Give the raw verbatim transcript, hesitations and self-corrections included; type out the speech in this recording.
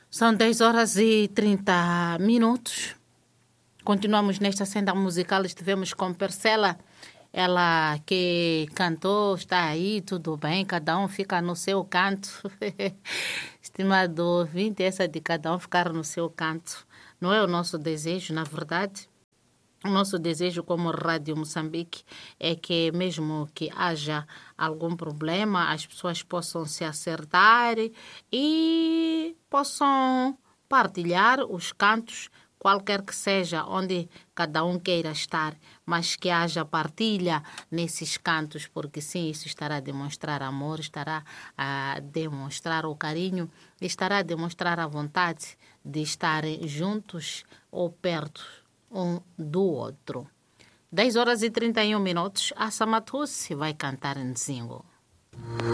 São dez horas e trinta minutos. Continuamos nesta senda musical. Estivemos com Persela, ela que cantou, está aí, tudo bem, cada um fica no seu canto. Estimado ouvinte, essa de cada um ficar no seu canto não é o nosso desejo, na verdade. O nosso desejo como Rádio Moçambique é que mesmo que haja algum problema, as pessoas possam se acertar e possam partilhar os cantos, qualquer que seja, onde cada um queira estar, mas que haja partilha nesses cantos, porque sim, isso estará a demonstrar amor, estará a demonstrar o carinho, estará a demonstrar a vontade de estarem juntos ou perto um do outro. dez horas e trinta e um minutos, a Samatussi vai cantar em Nzingo.